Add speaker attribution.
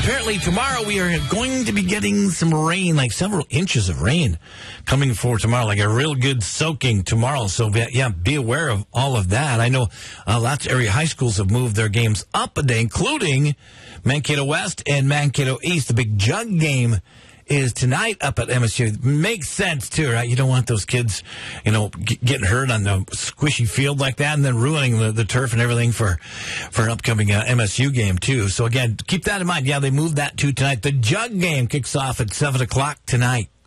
Speaker 1: Apparently tomorrow we are going to be getting some rain, like several inches of rain coming for tomorrow, like a real good soaking tomorrow. So, yeah, be aware of all of that. I know lots of area high schools have moved their games up a day, including Mankato West and Mankato East. The big jug game is tonight up at MSU. Makes sense, too, right? You don't want those kids, getting hurt on the squishy field like that and then ruining the turf and everything for an upcoming MSU game, too. So, again, keep that in mind. Yeah, they moved that, too, tonight. The jug game kicks off at 7 o'clock tonight.